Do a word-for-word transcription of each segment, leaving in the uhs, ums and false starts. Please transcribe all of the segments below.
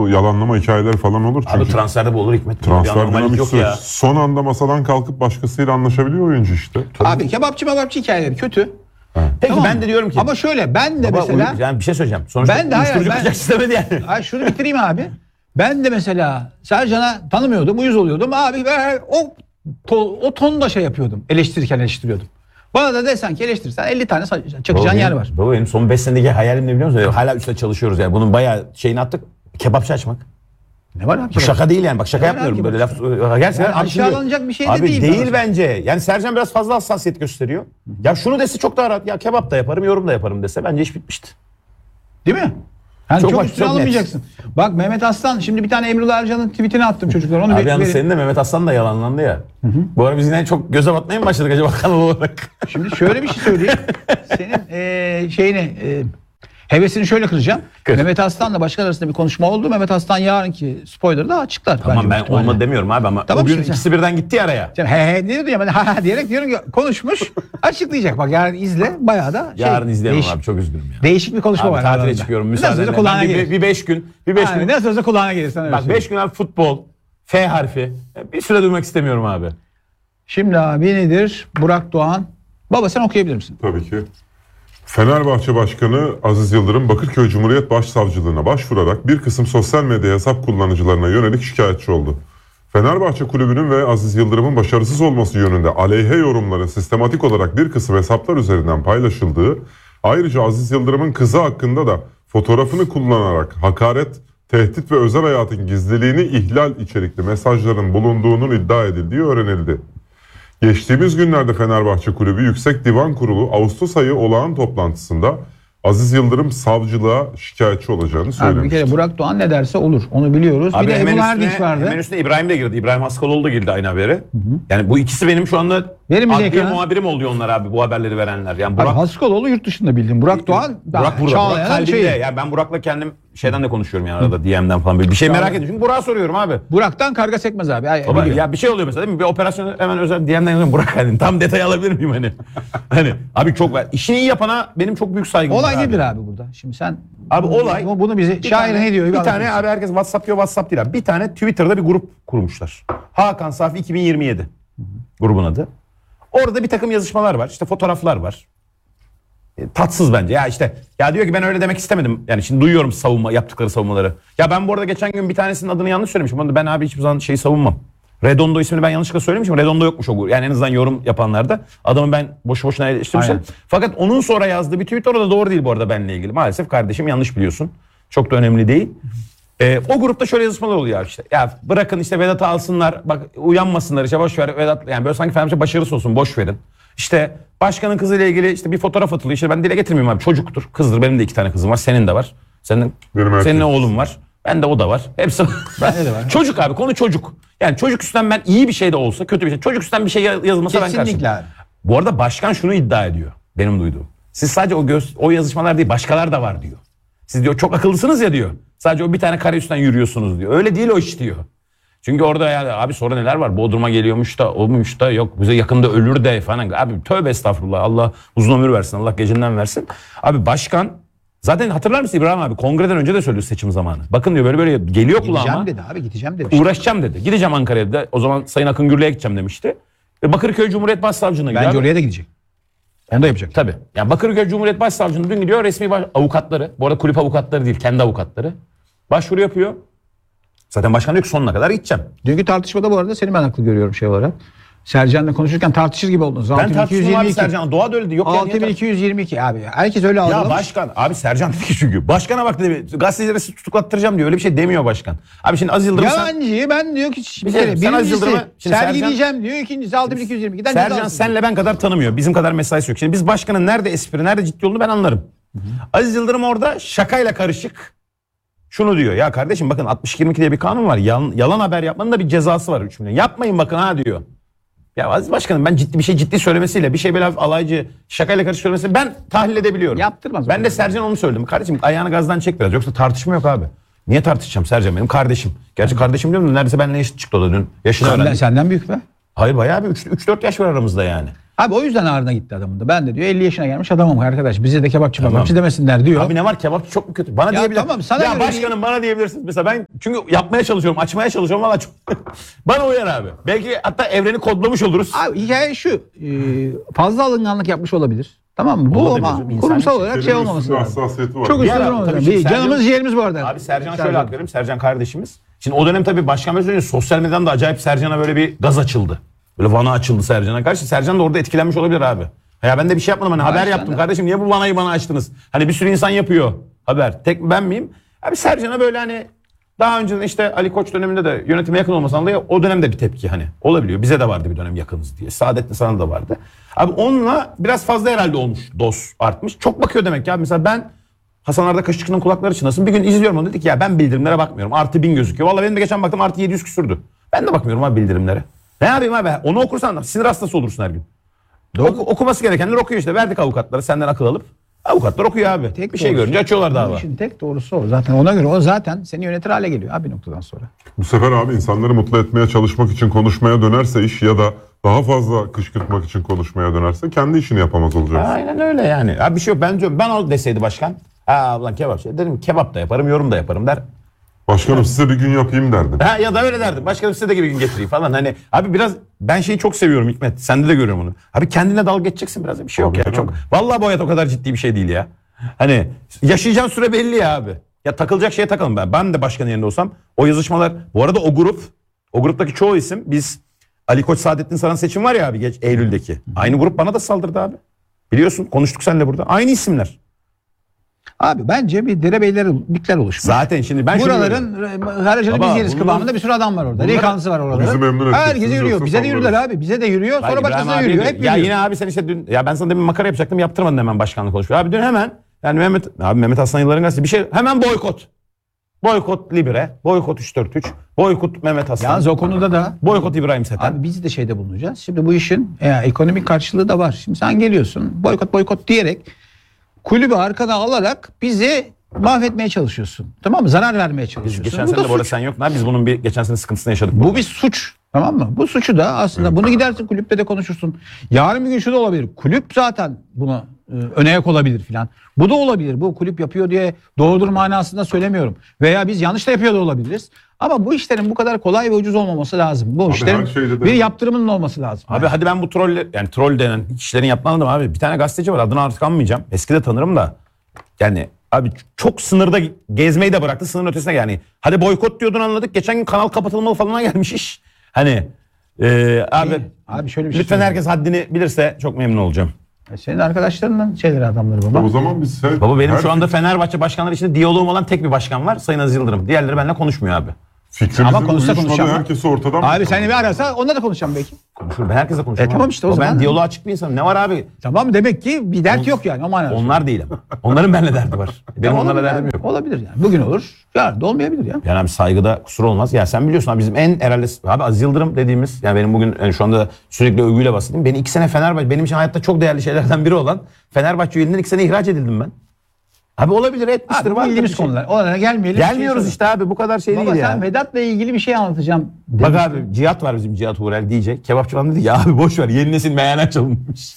bu yalanlama hikayeleri falan olur. Çünkü abi transferde bu olur Hikmet. Transfer dinamik yok süreç. ya. Son anda masadan kalkıp başkasıyla anlaşabiliyor oyuncu işte. Tabii. Abi kebapçı mebapçı hikayeleri kötü. Peki tamam ben de diyorum ki. Ama şöyle ben de baba, mesela. Uy, yani bir şey söyleyeceğim. Sonuçta ben de hayır. Ben, istemedi yani. Hayır, şunu bitireyim abi. Ben de mesela Sercan'a tanımıyordum, uyuz oluyordum. Abi ben o to, o tonda şey yapıyordum. Eleştirirken eleştiriyordum. Bana da desen ki eleştirirsen elli tane çakacağın yer var. Baba benim son beş senedeki hayalim ne biliyor musun? Hala üstte çalışıyoruz yani. Bunun bayağı şeyini attık. Kebapçı açmak. Ne var abi? Bu şaka değil yani. Bak şaka Ne yapmıyorum. Böyle laf yani gerçekten aşağılanacak bir şey de abi değil. Değil bence. Yani Sercan biraz fazla hassasiyet gösteriyor. Ya şunu dese çok daha rahat. Ya kebap da yaparım, yorum da yaparım dese bence iş bitmişti. Değil mi? Yani çok, Çok çok bak, üstüne çok alınmayacaksın. Bak Mehmet Aslan şimdi bir tane Emrullah Ercan'ın tweetini attım çocuklar. Onu Abi bir, yalnız bir- senin de Mehmet Aslan da yalanlandı ya. Hı hı. Bu ara biz yine çok göze batmaya mı başladık acaba kanal olarak? Şimdi şöyle bir şey söyleyeyim. Senin eee şeyini eee hevesini şöyle kıracağım. Kır. Mehmet Aslan'la başkan arasında bir konuşma oldu. Mehmet Aslan yarınki spoiler'ı da açıklar. Tamam ben ihtimalle. olmadı demiyorum abi ama Tamam bugün işte. ikisi birden gitti ya araya. Sen he he diyor ya ben ha ha diyerek diyorum ki konuşmuş açıklayacak. Bak yarın izle bayağı da şey. Yarın izleyemem değişik, abi çok üzgünüm ya. değişik bir konuşma Abi var. tatile aralarında. çıkıyorum Nasıl olsa müsaadenle. kulağına Ben bir, gelir. bir beş gün. Bir beş Yani gün. nasıl olsa kulağına gelir sana öyle Bak söyleyeyim. beş gün abi futbol. F harfi. Bir süre duymak istemiyorum abi. Şimdi abi nedir? Burak Doğan. Baba sen okuyabilir misin? Tabii ki. Fenerbahçe Başkanı Aziz Yıldırım Bakırköy Cumhuriyet Başsavcılığına başvurarak bir kısım sosyal medya hesap kullanıcılarına yönelik şikayetçi oldu. Fenerbahçe Kulübü'nün ve Aziz Yıldırım'ın başarısız olması yönünde aleyhe yorumların sistematik olarak bir kısım hesaplar üzerinden paylaşıldığı, ayrıca Aziz Yıldırım'ın kızı hakkında da fotoğrafını kullanarak hakaret, tehdit ve özel hayatın gizliliğini ihlal içerikli mesajların bulunduğunun iddia edildiği öğrenildi. Geçtiğimiz günlerde Fenerbahçe Kulübü Yüksek Divan Kurulu Ağustos ayı olağan toplantısında Aziz Yıldırım savcılığa şikayetçi olacağını Abi bir söylemişti. kere Burak Doğan ne derse olur. Onu biliyoruz. Abi bir de hemen Ebru üstüne, Erdinç vardı. hemen üstüne İbrahim de girdi. İbrahim Haskaloğlu da girdi aynı habere. Hı hı. Yani bu ikisi benim şu anda Verin bize adliye ekrana. muhabirim oluyor onlar abi bu haberleri verenler. Yani Abi Burak, Haskaloğlu yurt dışında bildim. Burak Doğan Burak burada. Burak Çağlayan'ın kalbimde. şeyi. Yani ben Burak'la kendim şeyden de konuşuyorum yani arada D M'den falan. Bir şey merak ediyorum. Çünkü Burak'a soruyorum abi. Burak'tan karga sekmez abi. Ay, Baba, biliyorum. ya bir şey oluyor mesela değil mi? Bir operasyon hemen özel D M'den yazıyorum. Burak hani tam detay alabilir miyim hani? Hani abi çok var. İşini iyi yapana benim çok büyük saygım var. Olay abi. nedir abi burada? Şimdi sen Abi olay bunu, bunu bize bir şair tane- ne diyor? Bir tane anlatır abi herkes WhatsApp diyor WhatsApp değil abi. Bir tane Twitter'da bir grup kurmuşlar. Hakan Safi iki bin yirmi yedi grubun adı. Orada bir takım yazışmalar var. İşte fotoğraflar var. E, tatsız bence. Ya işte ya diyor ki ben öyle demek istemedim. Yani şimdi duyuyorum savunma yaptıkları savunmaları. Ya ben bu arada geçen gün bir tanesinin adını yanlış söylemişim. Onu da ben abi hiçbir zaman şeyi savunmam. Redondo ismini ben yanlışlıkla söylemişim. Redondo yokmuş o grup. Yani en azından yorum yapanlarda. Adamı ben boşu boşuna eleştirmişim. Aynen. Fakat onun sonra yazdığı bir tweet orada doğru değil bu arada benimle ilgili. Maalesef kardeşim yanlış biliyorsun. Çok da önemli değil. Ee, o grupta şöyle yazışmalar oluyor işte. Ya bırakın işte Vedat'ı alsınlar. Bak uyanmasınlar işte boş ver Vedat. Yani böyle sanki Fenerbahçe başarısı olsun boş verin. İşte başkanın kızıyla ilgili işte bir fotoğraf atılıyor. İşte ben dile getirmeyeyim abi çocuktur. Kızdır benim de iki tane kızım var. Senin de var. Senin, Benim senin erkek. oğlun var. Ben de o da var. Hepsi Bende de var. Çocuk abi konu çocuk. Yani çocuk üstten ben iyi bir şey de olsa kötü bir şey. Çocuk üstten bir şey yazılmasa ben Kesinlikle karşıyım. abi. Bu arada başkan şunu iddia ediyor. Benim duyduğum. Siz sadece o göz, o yazışmalar değil başkalar da var diyor. Siz diyor çok akıllısınız ya diyor. Sadece o bir tane kare üstten yürüyorsunuz diyor. Öyle değil o iş diyor. Çünkü orada yani abi sonra neler var? Bodrum'a geliyormuş da olmuş da yok bize yakında ölür de falan. Abi tövbe estağfurullah Allah uzun ömür versin Allah gecinden versin. Abi başkan zaten hatırlar mısın İbrahim abi kongreden önce de söylüyor seçim zamanı. Bakın diyor böyle böyle geliyor kulağıma. Gideceğim dedi abi gideceğim demiş. Uğraşacağım dedi. Gideceğim Ankara'ya da o zaman Sayın Akın Gürlü'ye gideceğim demişti. Ve Bakırköy Cumhuriyet Başsavcılığına gidiyor. Bence abi. oraya da gidecek. Onu da yapacak. Tabii. Yani Bakırköy Cumhuriyet Başsavcılığına dün gidiyor resmi baş- avukatları. Bu arada kulüp avukatları değil kendi avukatları. Başvuru yapıyor. Zaten başkan diyor ki sonuna kadar gideceğim. Dünkü tartışmada bu arada seni ben haklı görüyorum şey olarak. Sercan'la konuşurken tartışır gibi oldunuz. Ben tartıştım abi Sercan. Doğa da öyle diyor. Yok ya, altı bin iki yüz yirmi iki abi. Herkes öyle Ya algılamış. başkan abi Sercan dedi ki çünkü başkana bak dedi gazetecilere siz tutuklattıracağım diyor öyle bir şey demiyor başkan. Abi şimdi Aziz Yıldırım sen, Yalancı ben diyor ki bir Bir şey, kere sen Aziz birincisi Yıldırım'ı- şimdi sergileyeceğim diyor. İkincisi altı bin iki yüz yirmi ikiden Sercan cezasız. senle ben kadar tanımıyor. Bizim kadar mesaisi yok. Şimdi biz başkanın nerede espri nerede ciddi olduğunu ben anlarım. Hı hı. Aziz Yıldırım orada şakayla karışık şunu diyor. Ya kardeşim bakın altmış iki yirmi iki diye bir kanun var. Yalan, yalan haber yapmanın da bir cezası var üç milyon. Yapmayın bakın ha diyor. Ya Aziz Başkanım ben ciddi bir şey ciddi söylemesiyle bir şey böyle alaycı şakayla karışık söylemesi ben tahlil edebiliyorum. Yaptırmaz. Ben de Sercan onu söyledim. Kardeşim ayağını gazdan çek biraz. Yoksa tartışma yok abi. Niye tartışacağım Sercan benim kardeşim. Gerçi kardeşim diyorum da neredeyse benimle eşit çıktı o da dün. Yaşını Senden, öğrendim. senden büyük be. Hayır bayağı bir üç dört yaş var aramızda yani. Abi o yüzden ağrına gitti adamın da. Ben de diyor elli yaşına gelmiş adamım arkadaş. Bize de kebapçı kebapçı demesinler diyor. Abi ne var, kebapçı çok mu kötü? Bana Ya diyebilir. tamam, sana ya göre başkanım bana diyebilirsiniz. Mesela ben çünkü yapmaya çalışıyorum, açmaya çalışıyorum valla çok. Bana uyar abi. Belki hatta evreni kodlamış oluruz. Abi hikaye şu. e, fazla alınganlık yapmış olabilir. Tamam mı? Bu Olabilir ama canım, kurumsal insanlık olarak şey Senin olmaması üstünde lazım. hassasiyeti var. Çok Bir üstüne ara, olmaması tabii lazım. şimdi Bir Canımız Sercan- ciğerimiz bu arada. Abi Sercan'a şöyle hak veririm. Sercan kardeşimiz. Şimdi o dönem tabii başkan mesleğinde sosyal medyadan da acayip Sercan'a böyle bir gaz açıldı. Böyle vana açıldı Sercan'a karşı. Sercan da orada etkilenmiş olabilir abi. Ya ben de bir şey yapmadım hani haber Başkan yaptım da- kardeşim niye bu vanayı bana açtınız? Hani bir sürü insan yapıyor haber. Tek ben miyim? Abi Sercan'a böyle hani daha önceden işte Ali Koç döneminde de yönetime yakın olmasan da o dönemde bir tepki hani olabiliyor. Bize de vardı bir dönem yakınız diye. Saadet'le sana da vardı. Abi onunla biraz fazla herhalde olmuş. Dost artmış. Çok bakıyor demek ki abi. Mesela ben Hasan Arda Kaşıkçı'nın kulakları çınlasın. Bir gün izliyorum onu dedik ya ben bildirimlere bakmıyorum. Artı bin gözüküyor. Vallahi benim de geçen baktım artı yedi yüz küsürdü. Ben de bakmıyorum abi bildirimlere. Ne yapayım abi? Onu okursan sinir hastası olursun her gün. Oku, okuması gerekenler okuyor işte. Verdik avukatlara senden akıl alıp. Avukatlar okuyor abi. Tek bir şey doğrusu. görünce açıyorlar Bu dava. işin tek doğrusu o. Zaten ona göre o zaten seni yönetir hale geliyor abi bir noktadan sonra. Bu sefer abi insanları mutlu etmeye çalışmak için konuşmaya dönerse iş ya da daha fazla kışkırtmak için konuşmaya dönerse kendi işini yapamaz olacağız. Aynen öyle yani. Abi bir şey yok. Ben diyorum ben ol deseydi başkan. Ha ulan kebap şey. Dedim kebap da yaparım yorum da yaparım der. Başkanım size bir gün yapayım derdim. Ha ya da öyle derdim. Başkanım size de bir gün getireyim falan. Hani abi biraz ben şeyi çok seviyorum Hikmet. Sende de görüyorum onu. Abi kendine dalga geçeceksin biraz. Bir şey yok Tabii ya. canım. Çok. Vallahi bu hayat o kadar ciddi bir şey değil ya. Hani yaşayacağın süre belli ya abi. Ya takılacak şeye takalım ben. Ben de başkanın yerinde olsam o yazışmalar. Bu arada o grup, o gruptaki çoğu isim biz Ali Koç Saadettin Saran seçim var ya abi geç Eylül'deki. Aynı grup bana da saldırdı abi. Biliyorsun konuştuk seninle burada. Aynı isimler. Abi bence bir derebeylerlikler oluşmuş. Zaten şimdi ben şunu görüyorum. Buraların haracını Baba, biz yeriz bunun- kıvamında bir sürü adam var orada. bunlar- Delikanlısı var orada. Bizi memnun edeceksiniz Herkese yürüyor. yoksa Bize de yürüdüler saldırırız. abi. Bize de yürüyor. Hayır, Sonra İbrahim başkasına abi yürüyor. de- Hep ya yürüyor. yine abi sen işte dün ya ben sana demin makara yapacaktım yaptırmadın hemen başkanlık konuşuyor. Abi dün hemen yani Mehmet abi Mehmet Aslan Yılların gazetesi bir şey hemen boykot. Boykot Libre, boykot üç dört üç, boykot Mehmet Aslan. Yalnız o konuda da Boykot İbrahim Seten. abi biz de şeyde bulunacağız. Şimdi bu işin e, ekonomik karşılığı da var. Şimdi sen geliyorsun boykot boykot diyerek kulübü arkana alarak bizi mahvetmeye çalışıyorsun. Tamam mı? Zarar vermeye Biz çalışıyorsun. geçen Bu sene da de bu arada suç. sen yok. Biz bunun bir geçen sene sıkıntısını yaşadık. Bu bir suç. Tamam mı? Bu suçu da aslında bunu gidersin kulüpte de konuşursun. Yarın bir gün şu da olabilir. Kulüp zaten buna e, öne yak olabilir filan. Bu da olabilir. Bu kulüp yapıyor diye doğrudur manasında söylemiyorum. Veya biz yanlış da yapıyor da olabiliriz. Ama bu işlerin bu kadar kolay ve ucuz olmaması lazım. Bu işlerin her şeyde de- bir yaptırımının olması lazım. Abi hadi ben bu troll yani troll denen işlerin yapmadım abi. Bir tane gazeteci var adını artık anmayacağım. Eski de tanırım da. Yani abi çok sınırda gezmeyi de bıraktı sınırın ötesine yani. Hadi boykot diyordun anladık. Geçen gün kanal kapatılmalı falana gelmiş iş. Hani e, abi, İyi. Abi şöyle bir şey lütfen söyleyeyim. herkes haddini bilirse çok memnun olacağım. E, Senin arkadaşlarından şeyleri adamları baba. O zaman biz her, Baba benim her şu anda Fenerbahçe başkanları içinde diyaloğum olan tek bir başkan var. Sayın Aziz Yıldırım. Diğerleri benimle konuşmuyor abi. fikrimizin Ama konuşsa uyuşmadığı konuşacağım. herkesi ortadan Abi seni bir arasa onunla da konuşacağım belki. Konuşurum. Ben herkesle konuşurum. E, tamam abi. işte o Baba zaman. Ben diyaloğa açık bir insanım. Ne var abi? Tamam demek ki bir dert yok yani o manada. Onlar değil ama. Onların benimle derdi var. Benim Tamam, onlarla olabilir derdim yani. yok. Olabilir yani. Bugün olur. Yarın da olmayabilir ya. Yani abi saygıda kusur olmaz. Ya sen biliyorsun abi bizim en herhalde abi Aziz Yıldırım dediğimiz yani benim bugün yani şu anda sürekli övgüyle bahsettiğim beni iki sene Fenerbahçe benim için hayatta çok değerli şeylerden biri olan Fenerbahçe üyeliğinden iki sene ihraç edildim ben. Abi olabilir etmiştir. Abi bu vardır bildiğimiz bir şey. konular. Oralara gelmeyelim. Gelmiyoruz Şey işte abi bu kadar şey söyle. Baba değil sen ya. Vedat'la ilgili bir şey anlatacağım. Bak demiştin. abi Cihat var bizim Cihat Uğrel diyecek. Kebapçı falan dedi ya abi boş ver yeni nesil meyhane açılmış.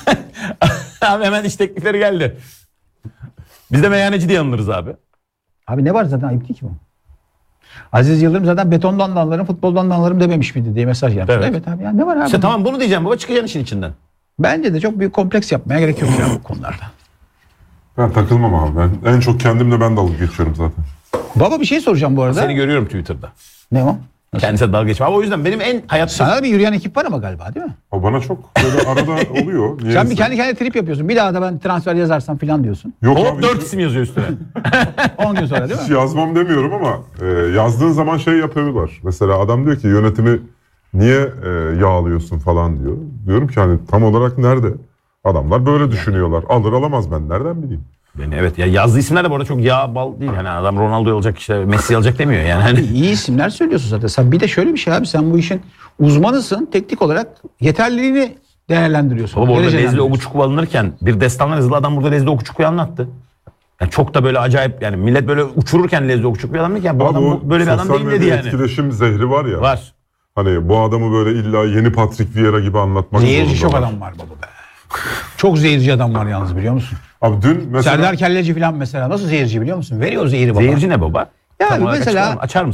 Abi hemen iş teklifleri geldi. Biz de meyhaneci diye anılırız abi. Abi ne var zaten ayıp değil ki bu. Aziz Yıldırım zaten betondan da anlarım, futboldan da anlarım dememiş miydi diye mesaj yaptı. Evet. Evet, abi ya ne var abi? İşte tamam bunu diyeceğim baba çıkacaksın işin içinden. Bence de çok büyük kompleks yapmaya gerek yok ya bu konularda. Ben takılmam abi. Ben en çok kendimle ben dalga geçiyorum zaten. Baba bir şey soracağım bu arada. Seni görüyorum Twitter'da. Ne o? Kendisine dalga geçme. Ama o yüzden benim en hayatta... Sana da bir yürüyen ekip var ama galiba değil mi? O bana çok böyle arada oluyor. Sen Niyeyse. bir kendi kendine trip yapıyorsun. Bir daha da ben transfer yazarsam falan diyorsun. Yok Hop abi dört hiç- isim yazıyor üstüne. on gün sonra değil hiç mi? yazmam demiyorum ama e, yazdığın zaman şey yapıyorlar. Mesela adam diyor ki yönetimi niye e, yağlıyorsun falan diyor. Diyorum ki hani tam olarak nerede? Adamlar böyle düşünüyorlar. Alır alamaz ben nereden bileyim. Beni evet ya yazdığı isimler de bu arada çok yağ bal değil. Hani adam Ronaldo olacak işte Messi alacak demiyor yani. Hani İyi isimler söylüyorsun zaten. Sen bir de şöyle bir şey abi sen bu işin uzmanısın. Teknik olarak yeterliliğini değerlendiriyorsun. Baba orada Lezli Derecelendiriyorsun. Oguçukwu alınırken bir destanlar yazılı adam burada Lezli Oguçukwu anlattı. Yani çok da böyle acayip yani millet böyle uçururken Lezli Oguçukwu adam değil ki yani bu Abi adam o bu- böyle bir adam sosyal değil dedi medya yani. etkileşim zehri var ya. Var. Hani bu adamı böyle illa yeni Patrick Vieira gibi anlatmak Zehirci çok zorundalar. adam var baba be. Çok zehirci adam var yalnız, biliyor musun? Abi dün mesela... Serdar Kelleci falan mesela nasıl zehirci biliyor musun? Veriyor zehri baba. Zehirci ne baba? Ya Tam olarak mesela- açıklar mı- açar mısın?